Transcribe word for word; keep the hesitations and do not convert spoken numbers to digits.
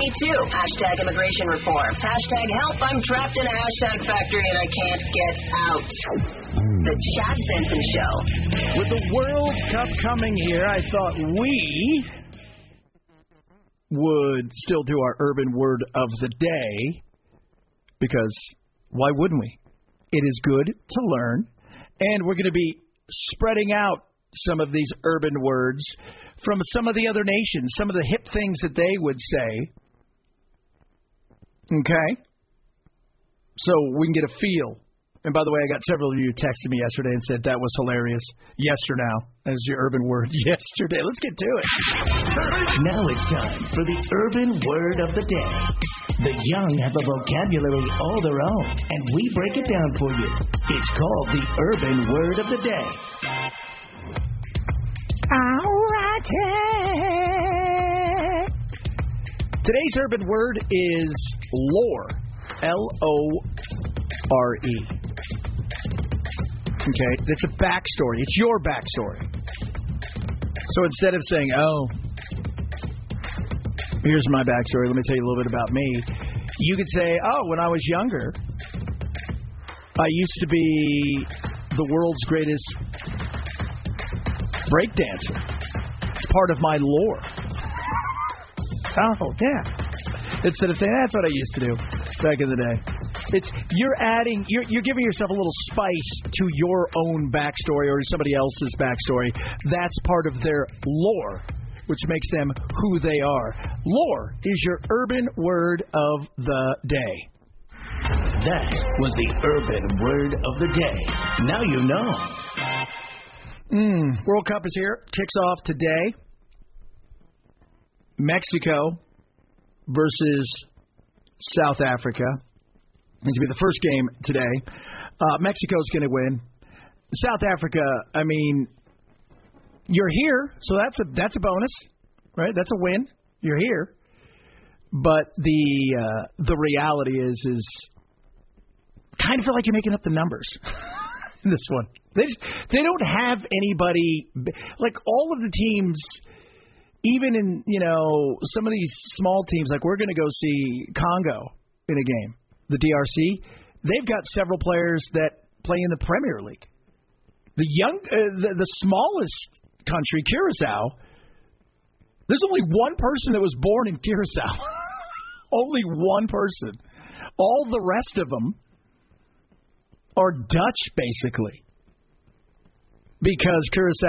me too. Hashtag immigration reform. Hashtag help. I'm trapped in a hashtag factory and I can't get out. The Chad Benson Show. With the World Cup coming here, I thought we would still do our urban word of the day, because why wouldn't we? It is good to learn, and we're going to be spreading out some of these urban words from some of the other nations, some of the hip things that they would say. Okay? So we can get a feel. And by the way, I got several of you texted me yesterday and said that was hilarious. Yesterday, as your urban word, yesterday. Let's get to it. Now it's time for the urban word of the day. The young have a vocabulary all their own, and we break it down for you. It's called the urban word of the day. All right. Today's urban word is lore. L O R E. Okay, it's a backstory. It's your backstory. So instead of saying, oh, here's my backstory, let me tell you a little bit about me, you could say, oh, when I was younger, I used to be the world's greatest breakdancer. It's part of my lore. Oh, yeah. Instead of saying, that's what I used to do back in the day. It's you're adding, you're you're giving yourself a little spice to your own backstory or somebody else's backstory. That's part of their lore, which makes them who they are. Lore is your urban word of the day. That was the urban word of the day. Now you know. Mm, World Cup is here. Kicks off today. Mexico versus South Africa. It's going to be the first game today. Uh, Mexico's going to win. South Africa, I mean, you're here, so that's a that's a bonus, right? That's a win. You're here. But the uh, the reality is, is kind of feel like you're making up the numbers in this one. They just, they don't have anybody, like all of the teams, even in, you know, some of these small teams, like we're going to go see Congo in a game. The D R C, they've got several players that play in the Premier League. The young, uh, the, the smallest country, Curacao, there's only one person that was born in Curacao. Only one person. All the rest of them are Dutch, basically, because Curacao